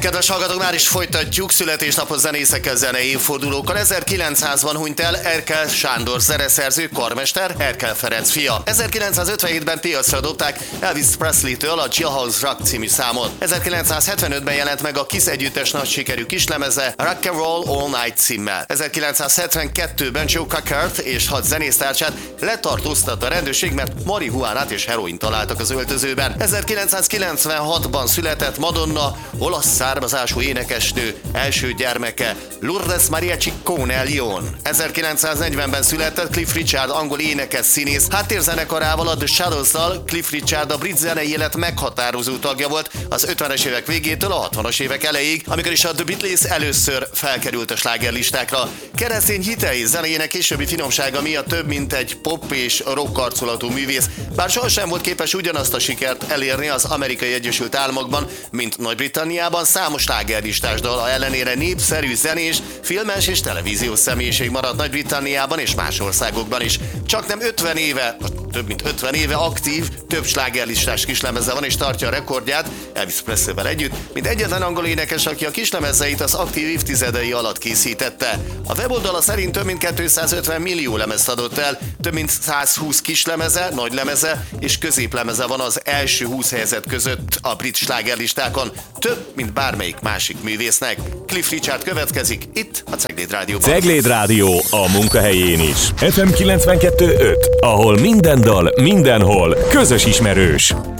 Kedves hallgatók, már is folytatjuk születésnapos zenészekkel, zenei évfordulókkal. 1900-ban hunyt el Erkel Sándor zeneszerző, karmester, Erkel Ferenc fia. 1957-ben piacra dobták Elvis Presley-től a Jailhouse Rock című számot. 1975-ben jelent meg a Kiss együttes nagy sikerű kislemeze Rock and Roll All Night címmel. 1972-ben Joe Cockert és 6 zenésztársát letartóztatta a rendőrség, mert marihuánát és heroin találtak az öltözőben. 1996-ban született Madonna, olasz származású énekesnő első gyermeke, Lourdes Maria Ciccone Lyon. 1940-ben született Cliff Richard, angol énekes színész. Háttérzenekarával, a The Shadows-zal Cliff Richard a brit zenei élet meghatározó tagja volt az 50-es évek végétől a 60-as évek elejéig, amikor is a The Beatles először felkerült a slágerlistákra. Keresztény hitei zenéjének későbbi finomsága miatt több mint egy pop és rock arculatú művész, bár sohasem volt képes ugyanazt a sikert elérni az Amerikai Egyesült Államokban, mint Nagy-Britanniában. Számos slágerlistás dala ellenére népszerű zenés, filmes és televíziós személyiség maradt Nagy-Britanniában és más országokban is. Csaknem 50 éve, több mint 50 éve aktív, több slágerlistás kislemeze van és tartja a rekordját, Elvis Presley-vel együtt, mint egyetlen angol énekes, aki a kislemezeit az aktív évtizedei alatt készítette. A weboldala szerint több mint 250 millió lemezt adott el, több mint 120 kislemeze, nagylemeze és középlemeze van az első 20 helyezett között a brit slágerlistákon, több, mint bármelyik másik művésznek. Cliff Richard következik itt a Cegléd Rádióban. Cegléd Rádió a munkahelyén is. FM 92.5, ahol minden dal, mindenhol közös ismerős.